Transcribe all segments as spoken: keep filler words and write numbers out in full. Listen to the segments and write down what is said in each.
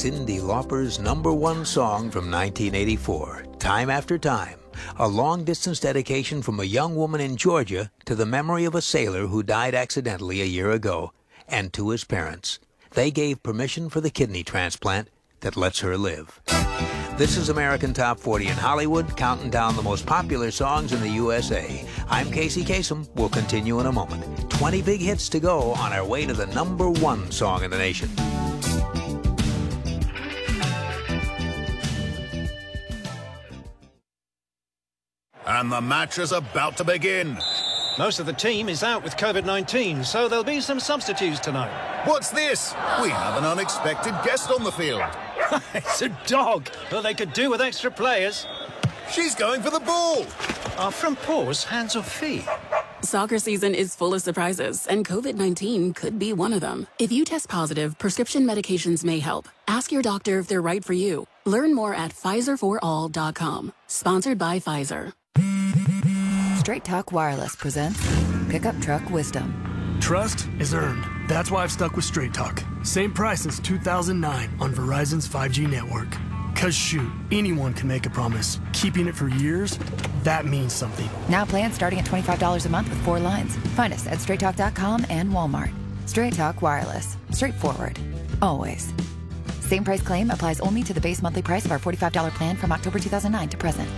Cyndi Lauper's number one song from nineteen eighty-four, Time After Time, a long-distance dedication from a young woman in Georgia to the memory of a sailor who died accidentally a year ago, and to his parents. They gave permission for the kidney transplant that lets her live. This is American Top forty in Hollywood, counting down the most popular songs in the U S A. I'm Casey Kasem. We'll continue in a moment. twenty big hits to go on our way to the number one song in the nation. And the match is about to begin. Most of the team is out with COVID nineteen, so there'll be some substitutes tonight. What's this? We have an unexpected guest on the field. It's a dog. Well, they could do with extra players. She's going for the ball. Are front paws hands or feet? Soccer season is full of surprises, and COVID nineteen could be one of them. If you test positive, prescription medications may help. Ask your doctor if they're right for you. Learn more at Pfizer for all dot com. Sponsored by Pfizer. Straight Talk Wireless presents Pickup Truck Wisdom. Trust is earned. That's why I've stuck with Straight Talk. Same price since two thousand nine on Verizon's five G network. Cause shoot, anyone can make a promise. Keeping it for years, that means something. Now plans starting at twenty-five dollars a month with four lines. Find us at straight talk dot com and Walmart. Straight Talk Wireless. Straightforward. Always. Same price claim applies only to the base monthly price of our forty-five dollars plan from October two thousand nine to present.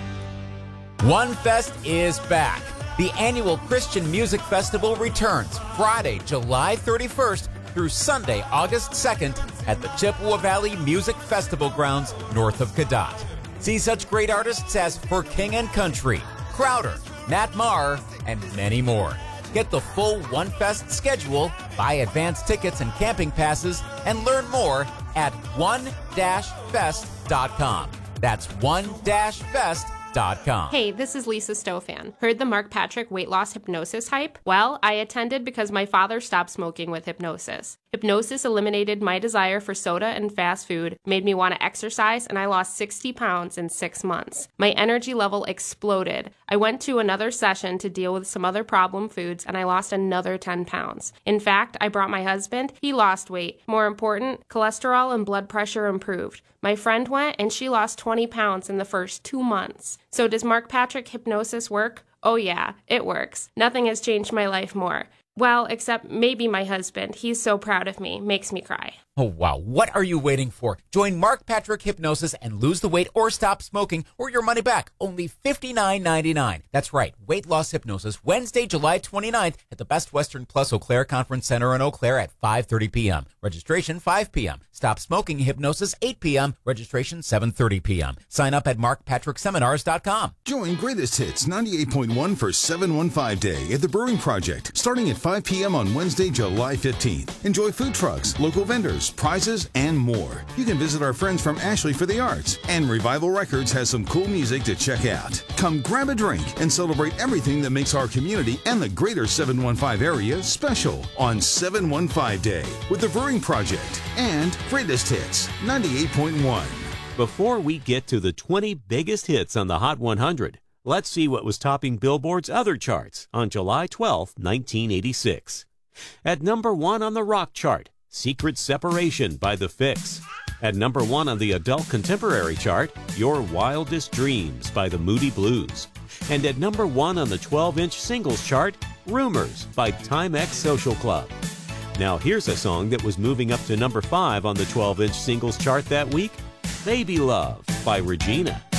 One Fest is back. The annual Christian Music Festival returns Friday, July thirty-first through Sunday, August second at the Chippewa Valley Music Festival grounds north of Cadott. See such great artists as For King and Country, Crowder, Matt Maher, and many more. Get the full One Fest schedule, buy advance tickets and camping passes, and learn more at one dash fest dot com. That's one dash fest dot com. Hey, this is Lisa Stofan. Heard the Mark Patrick weight loss hypnosis hype? Well, I attended because my father stopped smoking with hypnosis. Hypnosis eliminated my desire for soda and fast food, made me want to exercise, and I lost sixty pounds in six months. My energy level exploded. I went to another session to deal with some other problem foods, and I lost another ten pounds. In fact, I brought my husband. He lost weight. More important, cholesterol and blood pressure improved. My friend went, and she lost twenty pounds in the first two months. So does Mark Patrick hypnosis work? Oh yeah, it works. Nothing has changed my life more. Well, except maybe my husband. He's so proud of me. Makes me cry. Oh, wow. What are you waiting for? Join Mark Patrick Hypnosis and lose the weight or stop smoking or your money back. Only fifty-nine ninety-nine. That's right. Weight loss hypnosis Wednesday, July twenty-ninth at the Best Western Plus Eau Claire Conference Center in Eau Claire at five thirty p.m. Registration five p.m. Stop smoking hypnosis eight p.m. Registration seven thirty p.m. Sign up at mark patrick seminars dot com. Join Greatest Hits ninety-eight point one for seven fifteen Day at the Brewing Project starting at five p.m. on Wednesday, July fifteenth. Enjoy food trucks, local vendors, prizes, and more. You can visit our friends from Ashley for the Arts, and Revival Records has some cool music to check out. Come grab a drink and celebrate everything that makes our community and the greater seven fifteen area special on seven fifteen Day with the Brewing Project and Greatest Hits ninety-eight point one. Before we get to the twenty biggest hits on the Hot one hundred, let's see what was topping Billboard's other charts on July twelfth, nineteen eighty-six. At number one on the rock chart, Secret Separation by The Fix. At number one on the adult contemporary chart, Your Wildest Dreams by the Moody Blues. And at number one on the twelve-inch singles chart, Rumors by Timex Social Club. Now here's a song that was moving up to number five on the twelve-inch singles chart that week, Baby Love by Regina.